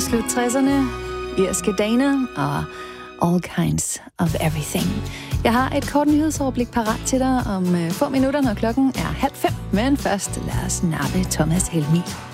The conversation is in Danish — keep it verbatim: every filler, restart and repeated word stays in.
slut tresserne, irske Dana og All Kinds of Everything. Jeg har et kort nyhedsoverblik parat til dig om få minutter, når klokken er halv fem. Men først lad os nappe Thomas Helmig.